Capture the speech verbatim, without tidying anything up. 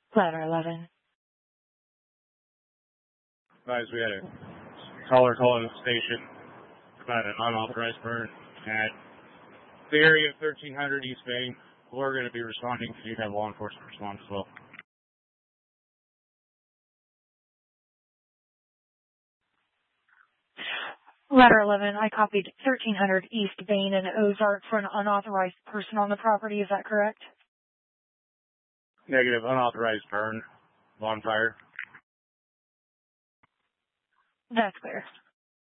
Ladder eleven. Guys, we had a caller calling the station about an unauthorized burn at the area of thirteen hundred East Main. We're going to be responding if you have law enforcement respond as well. Ladder eleven, I copied thirteen hundred East Main and Ozark for an unauthorized person on the property. Is that correct? Negative. Unauthorized burn. Bonfire. That's clear.